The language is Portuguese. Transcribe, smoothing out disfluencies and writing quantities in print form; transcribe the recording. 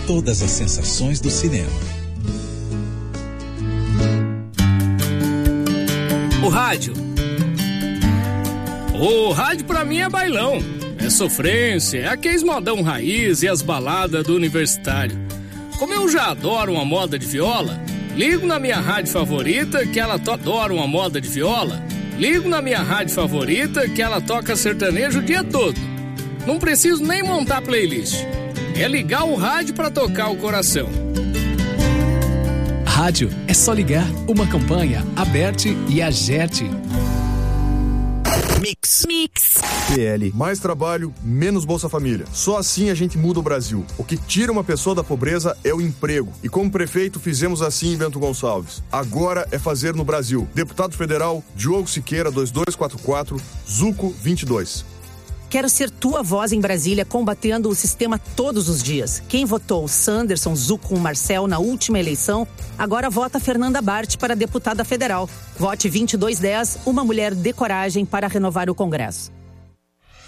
todas as sensações do cinema. O rádio. O rádio pra mim é bailão. É sofrência, é aqueles modão raiz e as baladas do universitário. Como eu já adoro uma moda de viola, ligo na minha rádio favorita que ela adora uma moda de viola. Ligo na minha rádio favorita que ela toca sertanejo o dia todo. Não preciso nem montar playlist. É ligar o rádio pra tocar o coração. Rádio é só ligar. Uma campanha, Aberte e Agerte. Mix. PL. Mais trabalho, menos Bolsa Família. Só assim a gente muda o Brasil. O que tira uma pessoa da pobreza é o emprego. E como prefeito fizemos assim em Bento Gonçalves. Agora é fazer no Brasil. Deputado Federal, Diogo Siqueira, 2244, Zuco 22. Quero ser tua voz em Brasília, combatendo o sistema todos os dias. Quem votou Sanderson, Zuco, Marcel na última eleição, agora vota Fernanda Bart para deputada federal. Vote 2210, uma mulher de coragem para renovar o Congresso.